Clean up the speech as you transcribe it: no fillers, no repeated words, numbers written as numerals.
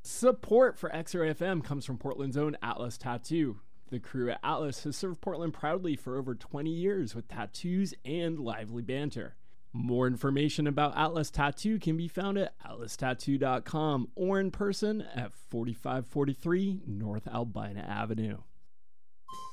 Support for X-Ray FM comes from Portland's own Atlas Tattoo. The crew at Atlas has served Portland proudly for over 20 years with tattoos and lively banter. More information about Atlas Tattoo can be found at atlastattoo.com or in person at 4543 North Albina Avenue.